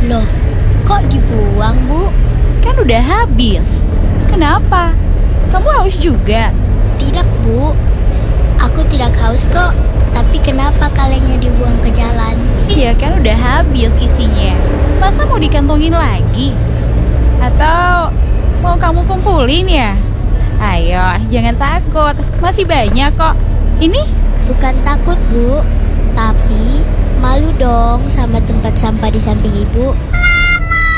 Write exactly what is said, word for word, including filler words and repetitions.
Loh, kok dibuang, Bu? Kan udah habis. Kenapa? Kamu haus juga? Tidak, Bu. Aku tidak haus kok. Tapi kenapa kalengnya dibuang ke jalan? Iya kan udah habis isinya. Masa mau dikantongin lagi? Atau mau kamu kumpulin ya? Ayo, jangan takut. Masih banyak kok. Ini? Bukan takut, Bu. Tapi malu dong sama tempat sampah di samping Ibu.